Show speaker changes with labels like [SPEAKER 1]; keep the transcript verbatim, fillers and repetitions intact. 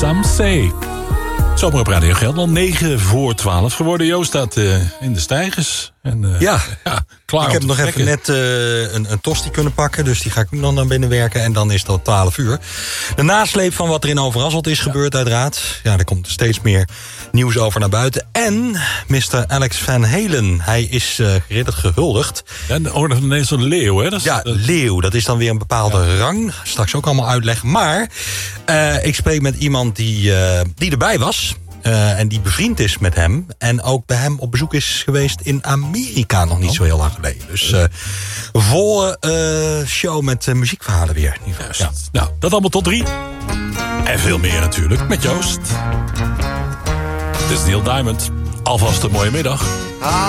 [SPEAKER 1] Some Say. Zomer op Radio Gelderland, negen voor twaalf geworden. Joost staat uh, in de stijgers. En, uh,
[SPEAKER 2] ja.
[SPEAKER 1] ja, klaar.
[SPEAKER 2] Ik heb nog even net uh, een, een tosti kunnen pakken. Dus die ga ik dan naar binnen werken. En dan is dat twaalf uur. De nasleep van wat er in Overasselt is ja. gebeurd uiteraard. Ja, er komt steeds meer nieuws over naar buiten. En mister Alex Van Halen. Hij is uh, ridder gehuldigd.
[SPEAKER 1] Ja, de orde van de Nederlandse leeuw, hè? Dat is,
[SPEAKER 2] ja,
[SPEAKER 1] dat...
[SPEAKER 2] leeuw. Dat is dan weer een bepaalde ja. rang. Straks ook allemaal uitleggen. Maar uh, ik spreek met iemand die, uh, die erbij was. Uh, en die bevriend is met hem. En ook bij hem op bezoek is geweest in Amerika nog niet oh. zo heel lang geleden. Dus uh, volle uh, show met uh, muziekverhalen weer.
[SPEAKER 1] Ja. Nou, dat allemaal tot drie. En veel meer natuurlijk met Joost. Dit is Neil Diamond. Alvast een mooie middag.